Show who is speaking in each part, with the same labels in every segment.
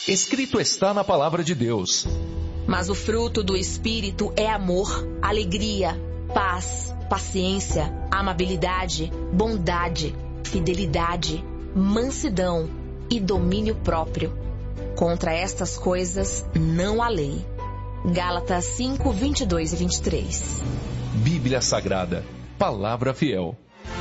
Speaker 1: Escrito está na palavra de Deus.
Speaker 2: Mas o fruto do Espírito é amor, alegria, paz, paciência, amabilidade, bondade, fidelidade, mansidão e domínio próprio. Contra estas coisas não há lei. Gálatas 5, 22 e 23.
Speaker 1: Bíblia Sagrada, palavra fiel.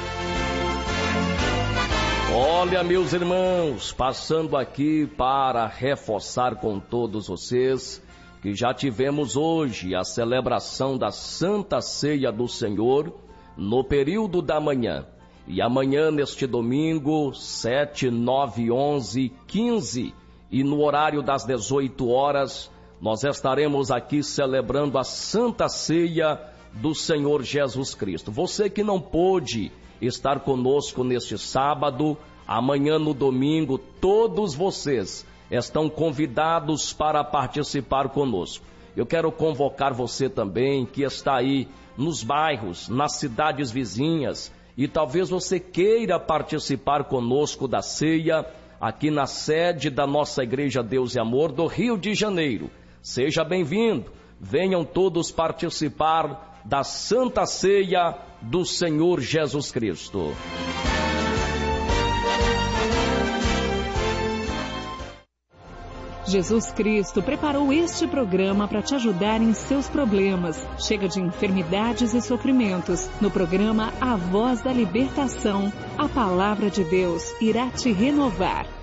Speaker 3: Olha, meus irmãos, passando aqui para reforçar com todos vocês que já tivemos hoje a celebração da Santa Ceia do Senhor no período da manhã. E amanhã, neste domingo, 7, 9, 11, 15 e no horário das 18 horas, nós estaremos aqui celebrando a Santa Ceia do Senhor Jesus Cristo. Você que não pôde estar conosco neste sábado, amanhã no domingo, todos vocês estão convidados para participar conosco. Eu quero convocar você também que está aí nos bairros, nas cidades vizinhas, e talvez você queira participar conosco da ceia aqui na sede da nossa Igreja Deus e Amor do Rio de Janeiro. Seja bem-vindo, venham todos participar da Santa Ceia do Senhor Jesus Cristo.
Speaker 4: Jesus Cristo preparou este programa para te ajudar em seus problemas. Chega de enfermidades e sofrimentos. No programa A Voz da Libertação, a palavra de Deus irá te renovar.